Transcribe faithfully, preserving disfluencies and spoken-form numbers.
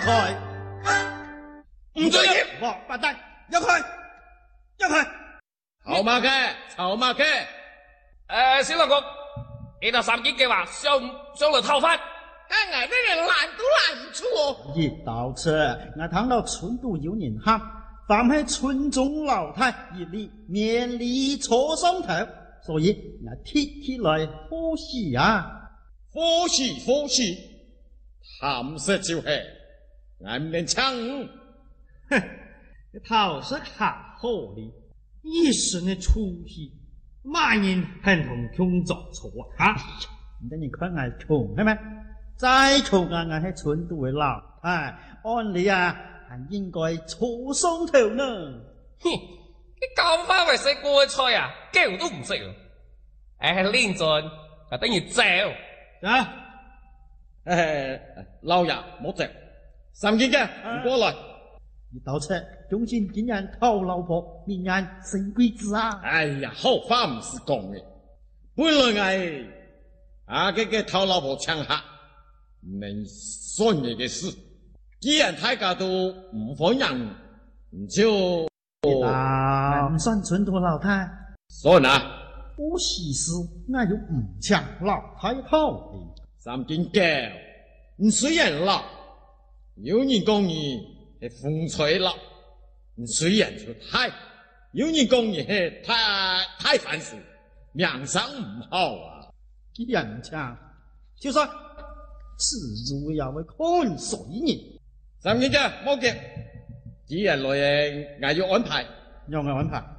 开！ 唔准入！ 王八蛋，让开！让开！ 臭马客，臭马客！ 诶，小六哥，你那三件计划上上嚟套翻？ 俺俺这人拦都拦不住哦！ 一道车，我听到村都有人喊，凡系村中老太一律免礼坐上头，所以我提起来欢喜啊！ 欢喜欢喜，谈色就系，俺们抢。 哼，头是下好哩，一身的出息，马人很同穷做错啊！ 你等你看俺穷系咪？再穷啊，俺系村都的老太，按理啊还应该坐上头呢。 哼，你咁快为食过菜啊？叫都唔识。诶，练尽啊等于走。 啊！ 诶，老爷莫急，三件嘅唔过来。 一道车，中心竟然讨老婆，命案生贵子啊！ 哎呀，好话唔是讲嘅，本来哎啊个个讨老婆抢客，唔能算嘢嘅事。既然大家都唔放人，唔就啊，唔算村都老太。 算啦。 我喜事，我又唔抢老太好哩。 三件狗，你虽然老，有人讲你系风吹老，你虽然就太，有人讲你系太太凡事，名声唔好啊。 既然唔抢，就算此如也会看谁人。 三件狗，莫急，既然来人，我要安排， 让我安排。